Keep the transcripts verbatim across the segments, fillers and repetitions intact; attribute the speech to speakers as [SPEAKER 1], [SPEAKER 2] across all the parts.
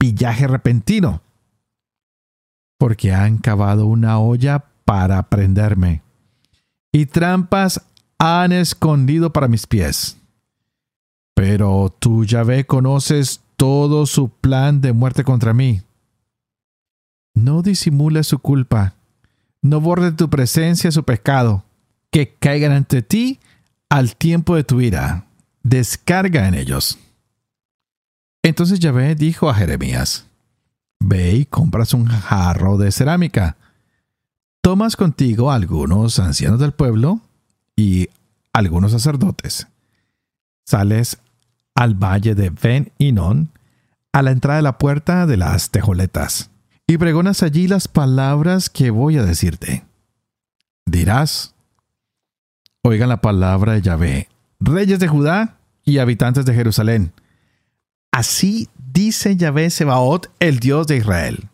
[SPEAKER 1] pillaje repentino, porque han cavado una olla para prenderme, y trampas han escondido para mis pies. Pero tú, Yahvé, conoces todo su plan de muerte contra mí. No disimules su culpa, no borres de tu presencia su pecado, que caigan ante ti al tiempo de tu ira. Descarga en ellos. Entonces Yahvé dijo a Jeremías: Ve y compras un jarro de cerámica. Tomas contigo a algunos ancianos del pueblo y algunos sacerdotes. Sales al valle de Ben Hinnom, a la entrada de la puerta de las tejoletas, y pregonas allí las palabras que voy a decirte. Dirás: Oigan la palabra de Yahvé, reyes de Judá y habitantes de Jerusalén. Así dice Yahvé Sebaot, el Dios de Israel.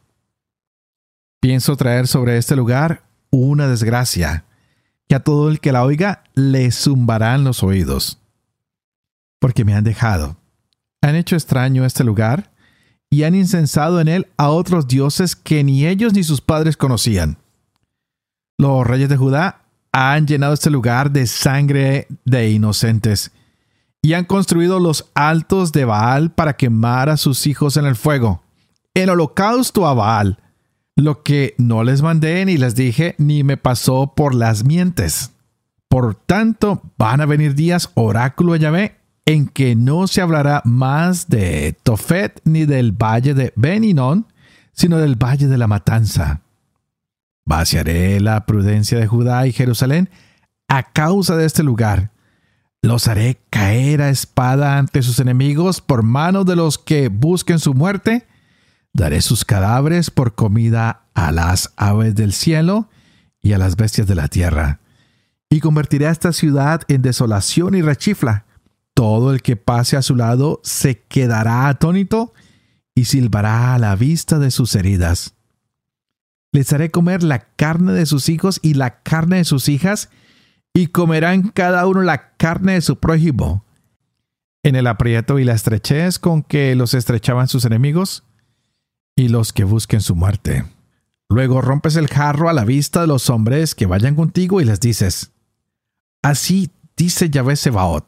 [SPEAKER 1] Pienso traer sobre este lugar una desgracia, que a todo el que la oiga le zumbarán los oídos. Porque me han dejado, han hecho extraño este lugar, y han incensado en él a otros dioses que ni ellos ni sus padres conocían. Los reyes de Judá han llenado este lugar de sangre de inocentes, y han construido los altos de Baal para quemar a sus hijos en el fuego, en holocausto a Baal, lo que no les mandé ni les dije, ni me pasó por las mientes. Por tanto, van a venir días, oráculo de Yahvé, en que no se hablará más de Tofet ni del valle de Ben Hinnom, sino del valle de la matanza. Vaciaré la prudencia de Judá y Jerusalén a causa de este lugar. Los haré caer a espada ante sus enemigos por mano de los que busquen su muerte. Daré sus cadáveres por comida a las aves del cielo y a las bestias de la tierra. Y convertiré a esta ciudad en desolación y rechifla. Todo el que pase a su lado se quedará atónito y silbará a la vista de sus heridas. Les haré comer la carne de sus hijos y la carne de sus hijas, y comerán cada uno la carne de su prójimo. En el aprieto y la estrechez con que los estrechaban sus enemigos, y los que busquen su muerte. Luego rompes el jarro a la vista de los hombres que vayan contigo y les dices: Así dice Yahvé Sebaot.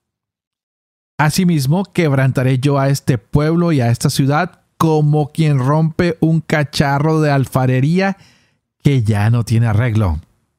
[SPEAKER 1] Asimismo, quebrantaré yo a este pueblo y a esta ciudad como quien rompe un cacharro de alfarería que ya no tiene arreglo.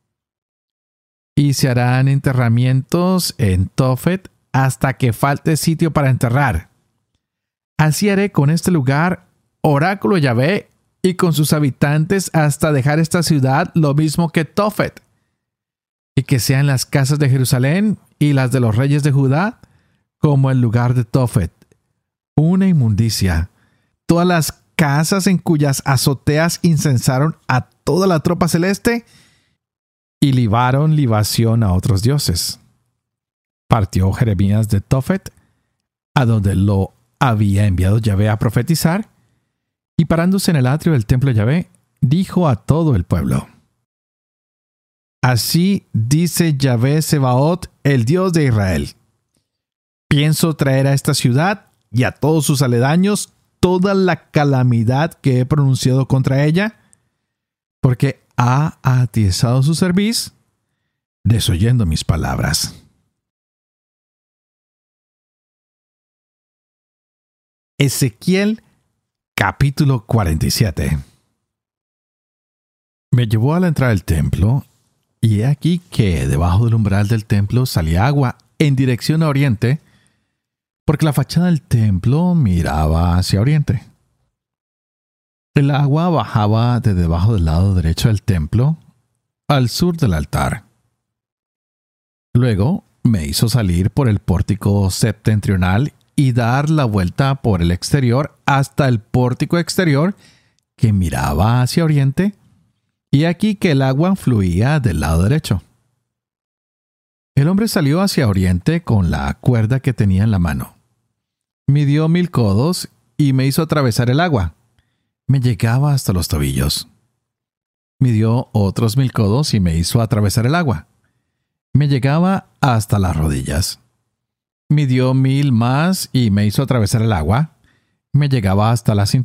[SPEAKER 1] Y se harán enterramientos en Tofet hasta que falte sitio para enterrar. Así haré con este lugar, oráculo Yahvé, y con sus habitantes hasta dejar esta ciudad lo mismo que Tofet. Y que sean las casas de Jerusalén y las de los reyes de Judá como el lugar de Tofet, una inmundicia. Todas las casas en cuyas azoteas incensaron a toda la tropa celeste y libaron libación a otros dioses. Partió Jeremías de Tofet, a donde lo había enviado Yahvé a profetizar, y parándose en el atrio del templo de Yahvé, dijo a todo el pueblo: Así dice Yahvé Sebaot, el Dios de Israel. Pienso traer a esta ciudad y a todos sus aledaños toda la calamidad que he pronunciado contra ella, porque ha atiezado su cerviz, desoyendo mis palabras. Ezequiel capítulo cuarenta y siete. Me llevó a la entrada del templo, y he aquí que debajo del umbral del templo salía agua en dirección a oriente, porque la fachada del templo miraba hacia oriente. El agua bajaba de debajo del lado derecho del templo, al sur del altar. Luego me hizo salir por el pórtico septentrional y dar la vuelta por el exterior hasta el pórtico exterior que miraba hacia oriente, y aquí que el agua fluía del lado derecho. El hombre salió hacia oriente con la cuerda que tenía en la mano. Midió mil codos y me hizo atravesar el agua. Me llegaba hasta los tobillos. Midió otros mil codos y me hizo atravesar el agua. Me llegaba hasta las rodillas. Midió mil más y me hizo atravesar el agua. Me llegaba hasta la cintura.